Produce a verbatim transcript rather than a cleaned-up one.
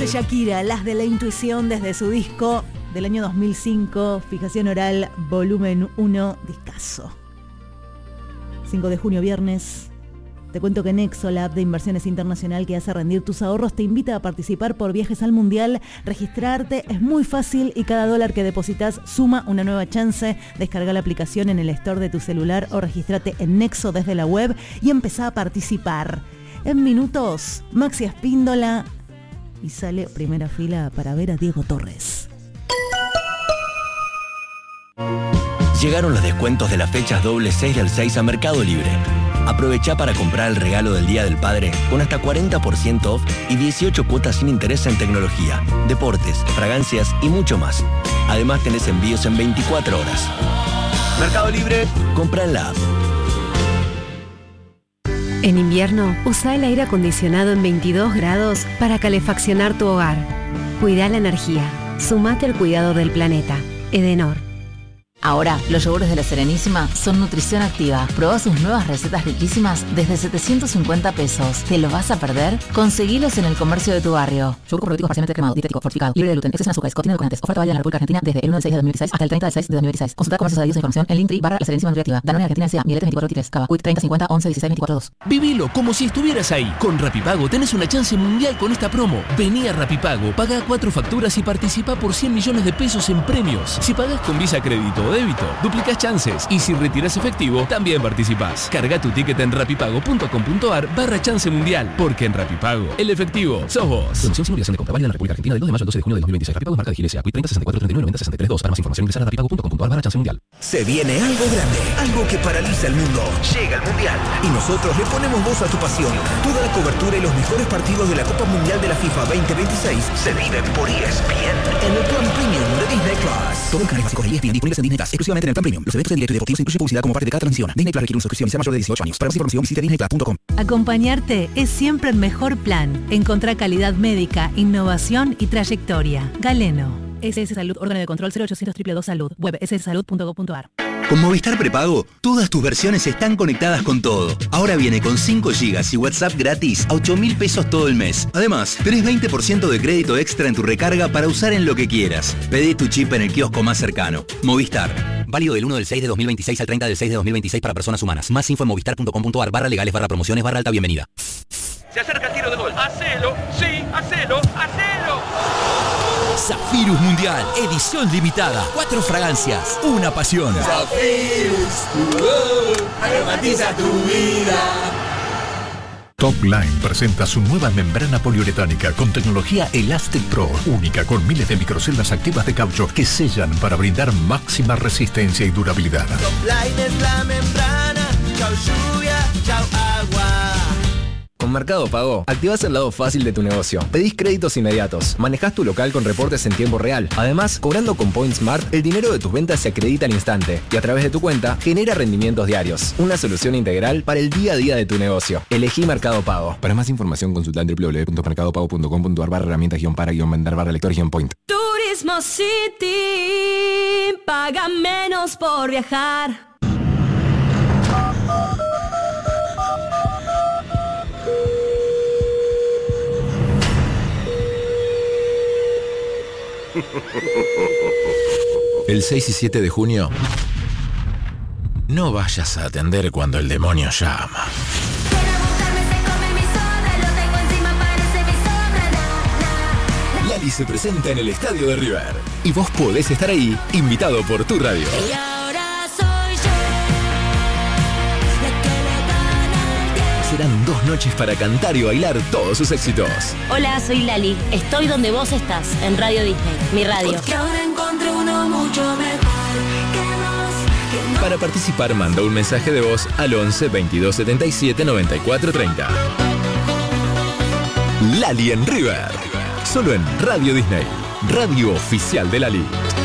hace Shakira, las de la intuición, desde su disco del año dos mil cinco, Fijación Oral, volumen uno, discazo. cinco de junio, viernes. Te cuento que Nexo, la app de inversiones internacional que hace rendir tus ahorros, te invita a participar por viajes al Mundial. Registrarte es muy fácil y cada dólar que depositas suma una nueva chance. Descarga la aplicación en el store de tu celular o regístrate en Nexo desde la web y empezá a participar. En minutos, Maxi Espíndola y sale primera fila para ver a Diego Torres. Llegaron los descuentos de las fechas doble seis del seis a Mercado Libre. Aprovecha para comprar el regalo del Día del Padre con hasta cuarenta por ciento off y dieciocho cuotas sin interés en tecnología, deportes, fragancias y mucho más. Además tenés envíos en veinticuatro horas. Mercado Libre, compra en la app. En invierno, usa el aire acondicionado en veintidós grados para calefaccionar tu hogar. Cuida la energía. Sumate al cuidado del planeta. Edenor. Ahora, los yogures de La Serenísima son nutrición activa. Probá sus nuevas recetas riquísimas desde setecientos cincuenta pesos. ¿Te los vas a perder? Conseguilos en el comercio de tu barrio. Yogur probiótico parcialmente cremado, dietético, fortificado, libre de gluten, exceso en azúcares, contiene edulcorantes. Oferta válida en la República Argentina desde el uno del seis de dos mil dieciséis hasta el treinta del seis de dos mil dieciséis. Consulta comercios adheridos e información en Linktree barra La Serenísima Nutriactiva. Danone Argentina S A, Mieletes veinticuatro veintitrés, Cava, Quick treinta cincuenta once dieciséis veinticuatro dos. Vivilo como si estuvieras ahí. Con Rapipago tenés una chance mundial con esta promo. Vení a Rapipago, pagá cuatro facturas y participa por cien millones de pesos en premios. Si pagás con Visa, crédito o débito, duplicás chances. Y si retiras efectivo, también participás. Carga tu ticket en rapipago.com.ar barra chance mundial. Porque en Rapipago, el efectivo sos vos. Promoción sin obligación de compra válida en la República Argentina del dos de mayo al doce de junio de dos mil veintiséis. Rapipago marca de G S A. Quick treinta sesenta y cuatro treinta y nueve noventa sesenta y tres dos. Para más información ingresar a rapipago.com.ar barra chance mundial. Se viene algo grande, algo que paraliza el mundo. Llega el Mundial. Y nosotros le ponemos voz a tu pasión. Toda la cobertura y los mejores partidos de la Copa Mundial de la FIFA veinte veintiséis se viven por E S P N en el plan premium de Disney Plus. Todo el canal básico de E S P N disponibles en Disney Plus, exclusivamente en el plan premium. Los eventos en directo y deportivos incluyen publicidad como parte de cada transmisión. Disney Plus requiere una suscripción y ser mayor de dieciocho años. Para más información visita disney plus punto com. Acompañarte es siempre el mejor plan. Encontrá calidad médica, innovación y trayectoria. Galeno. S S Salud, órgano de control cero ochocientos dos dos dos Salud. Web s s salud punto gov punto a r. Con Movistar Prepago, todas tus versiones están conectadas con todo. Ahora viene con cinco gigas y WhatsApp gratis a ocho mil pesos todo el mes. Además, tenés veinte por ciento de crédito extra en tu recarga para usar en lo que quieras. Pedí tu chip en el kiosco más cercano. Movistar. Válido del uno del seis de dos mil veintiséis al treinta del seis de dos mil veintiséis para personas humanas. Más info en movistar punto com punto a r barra legales barra promociones barra alta bienvenida. Se acerca el tiro de gol. ¡Hacelo! ¡Sí! ¡Hacelo! ¡Hacelo! Zafirus Mundial, edición limitada. Cuatro fragancias, una pasión. Zafirus, uh, aromatiza tu vida. Top Line presenta su nueva membrana poliuretánica con tecnología Elastic Pro, única con miles de microceldas activas de caucho que sellan para brindar máxima resistencia y durabilidad. Top Line es la membrana, chau lluvia, chau agua. Con Mercado Pago, activás el lado fácil de tu negocio. Pedís créditos inmediatos, manejás tu local con reportes en tiempo real. Además, cobrando con Point Smart, el dinero de tus ventas se acredita al instante y a través de tu cuenta genera rendimientos diarios. Una solución integral para el día a día de tu negocio. Elegí Mercado Pago. Para más información consulta en doble u doble u doble u punto mercado pago punto com punto a r barra herramientas guión para guión vender barra lector guión point. Turismo City, paga menos por viajar. El seis y siete de junio, no vayas a atender cuando el demonio llama. Lali se presenta en el estadio de River y vos podés estar ahí, invitado por tu radio. Y ahora soy yo la que le gana el tiempo. Serán dos noches para cantar y bailar todos sus éxitos. Hola, soy Lali. Estoy donde vos estás, en Radio Disney, mi radio. Porque ahora encontré uno mucho mejor que vos, que no. Para participar, manda un mensaje de voz al once veintidós setenta y siete noventa y cuatro treinta. Lali en River. Solo en Radio Disney, radio oficial de Lali.